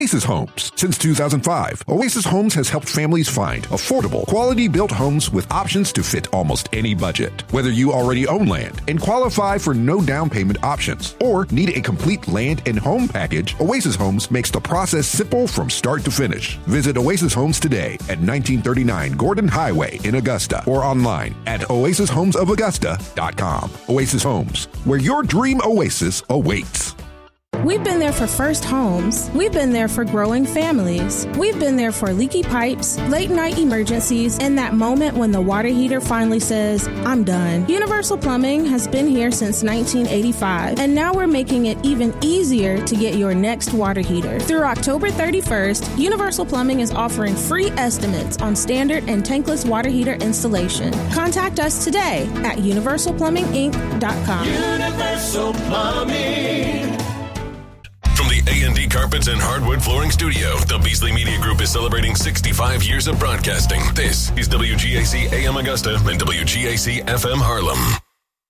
Oasis Homes. Since 2005, Oasis Homes has helped families find affordable, quality-built homes with options to fit almost any budget. Whether you already own land and qualify for no down payment options or need a complete land and home package, Oasis Homes makes the process simple from start to finish. Visit Oasis Homes today at 1939 Gordon Highway in Augusta or online at oasishomesofaugusta.com. Oasis Homes, where your dream oasis awaits. We've been there for first homes. We've been there for growing families. We've been there for leaky pipes, late night emergencies, and that moment when the water heater finally says, I'm done. Universal Plumbing has been here since 1985, and now we're making it even easier to get your next water heater. Through October 31st, Universal Plumbing is offering free estimates on standard and tankless water heater installation. Contact us today at universalplumbinginc.com. Universal Plumbing. From the A&D Carpets and Hardwood Flooring Studio, the Beasley Media Group is celebrating 65 years of broadcasting. This is WGAC AM Augusta and WGAC FM Harlem.